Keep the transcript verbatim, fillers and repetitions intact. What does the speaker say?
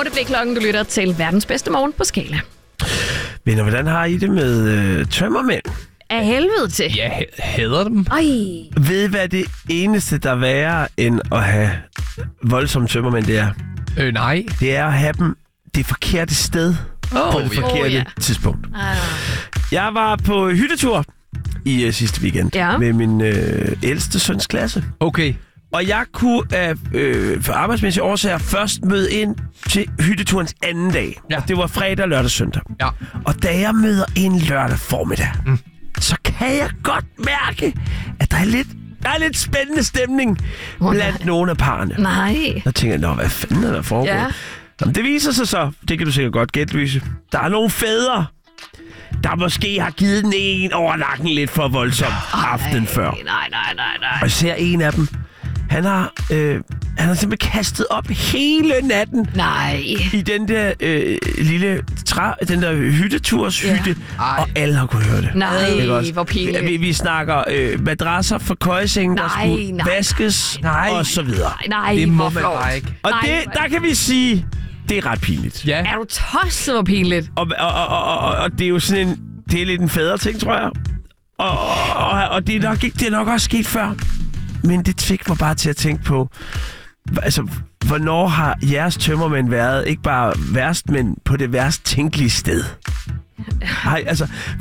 otte blev klokken, du lytter til verdens bedste morgen på Skala. Venner, hvordan har I det med øh, tømmermænd? Af helvede til. Ja, hader dem. Ej. Ved I, hvad det eneste, der er værre end at have voldsomme tømmermænd, det er? Øh, nej. Det er at have dem det forkerte sted Oh, på det ja. forkerte Oh, ja. tidspunkt. Ah. Jeg var på hyttetur i øh, sidste weekend Ja. med min øh, ældste søns klasse. Okay. Og jeg kunne af øh, for arbejdsmæssige årsager først møde ind til hytteturens anden dag. Ja. Og det var fredag, lørdag, søndag. Ja. Og da jeg møder ind lørdag formiddag, mm. så kan jeg godt mærke, at der er lidt, der er lidt spændende stemning Oh, blandt nej. nogle af parerne. Nej. Der tænker jeg, nå, hvad fanden er der foregået? Ja. Jamen, det viser sig så, det kan du sikkert godt gætte, Louise. Der er nogle fædre, der måske har givet den en over nakken lidt for voldsomt aftenen før. Nej, nej, nej, nej. Og jeg ser en af dem. Han har, øh, han har simpelthen kastet op hele natten Nej. i den der øh, lille træ, den der hytteturs Ja. hytte, Ej. og alle har kunnet høre det. Nej, Ikke også? hvor pinligt. Vi, vi snakker øh, madrasser for køjesengen, der Nej, skulle nej, vaskes, nej. og så videre. Nej, nej. Det må hvor man flovt. bare ikke. Og Nej, det, hvor- der kan vi sige, det er ret pinligt. Ja. Er du tosset, hvor pinligt? Og, og, og, og, og, og det er jo sådan en, det er lidt en faderting, tror jeg. Og, og, og det, er nok ikke, det er nok også sket før. Men det fik mig bare til at tænke på, altså, hvornår har jeres tømmermænd været ikke bare værst, men på det værst tænkelige sted? Hej, altså,